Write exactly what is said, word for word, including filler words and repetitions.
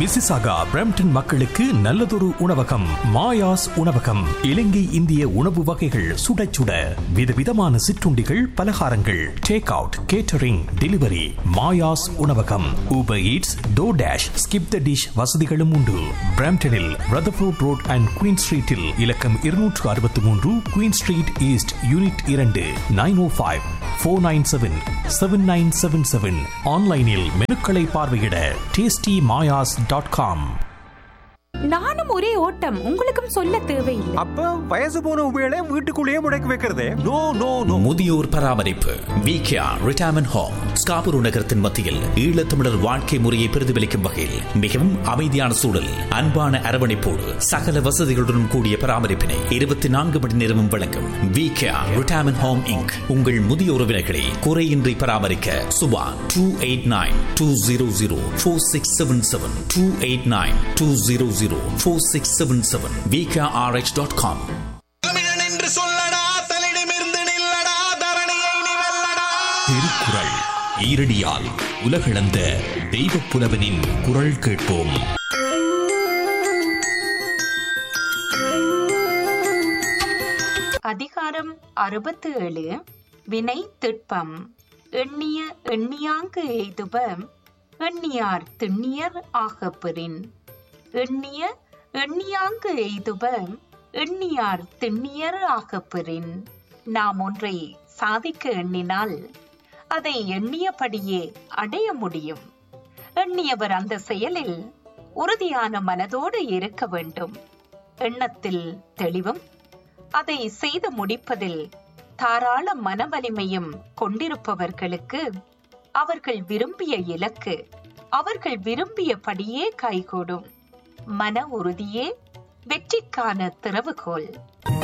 Mississauga Brampton மக்களுக்கு நல்லதொரு உணவகம் மாயாஸ் உணவகம். இலங்கை இந்திய உணவு வகைகள் சுட சுட, விதவிதமான சிற்றுண்டிகள், பலகாரங்கள், take out, catering, delivery. Maya's உணவகம். Uber eats, டோர்டாஷ், skip the dish வசதிகளும் உண்டு. பிரம்டனில் ரதர்ஃபோர்ட் ரோட் அண்ட் குயின் ஸ்ட்ரீட்டில் இலக்கம் இருநூற்று அறுபத்தி மூன்று குயின் ஸ்ட்ரீட் ஈஸ்ட் யூனிட் இரண்டு, நைன் ஓ five four nine seven seven nine seven seven. ஆன்லைனில் மெனுக்களை பார்வையிட டேஸ்டி மாயாஸ் டாட் காம். நானும் ஒரே ஓட்டம், உங்களுக்கும் சொல்ல தேவையில்லை. அப்ப வயசு போன உபயோக வீட்டுக்குள்ளேயே முடக்கி வைக்கிறதே. No no no. முதியோர் பராமரிப்பு விகேஆர் ரிட்டையர்மெண்ட் ஹோம் ஸ்காபுரு நகரத்தின் மத்தியில் ஈழத்தமிழர் வாழ்க்கை முறையை பிரதிபலிக்கும் வகையில் மிகவும் அமைதியான சூழல், அன்பான அரவணைப்போடு சகல வசதிகளுடன் கூடிய பராமரிப்பினை இருபத்தி நான்கு மணி நேரமும் வழங்கும் விகேஆர் ரிட்டையர்மெண்ட் ஹோம் இன்க். உங்கள் முதிய உறவினர்களை குறையின்றி பராமரிக்க Subha two eight nine two zero zero four six seven seven two eight nine two zero zero four six seven seven v k r h dot com. தமிழன் என்று சொல்லடா, தலிடமிருந்து நில்லடா, தரணியை நீ வெல்லடா. திருக்குறள் ஈரடியால் உலகளந்த தெய்வப் புலவனின் குரல் கேட்போம். அதிகாரம் அறுபத்து ஏழு. வினை திட்பம். எண்ணிய எண்ணியாங்கு எய்துப எண்ணியார் திண்ணியர் ஆகப்பெறின். எண்ணிய எண்ணியாங்கு எய்துப எண்ணியார் திண்ணியர் ஆகப்பெறின். நாம் ஒன்றை சாதிக்க எண்ணினால் அதை எண்ணியபடியே அடைய முடியும். எண்ணியவர் அந்த செயலில் உறுதியான மனதோடு இருக்க வேண்டும். எண்ணத்தில் தெளிவும் அதை செய்து முடிப்பதில் தாராள மனவலிமையும் கொண்டிருப்பவர்களுக்கு அவர்கள் விரும்பிய இலக்கு அவர்கள் விரும்பியபடியே கைகூடும். மன உறுதியே வெற்றிக்கான திறவுகோல்.